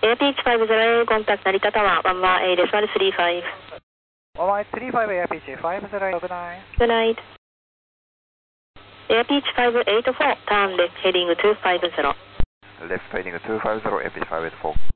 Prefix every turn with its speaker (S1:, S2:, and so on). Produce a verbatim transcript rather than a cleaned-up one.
S1: エアピーチファイブゼロエー、コンタクト成田タワー、ワンワンエーです、ワンスリーファイブ。
S2: ワンワンスリーファイブ、エアピーチファイブゼロエー、グナイ。
S1: Good night. Air Peach five eight four, turn left heading two five zero.
S3: Left heading two five zero, Air Peach five eight four.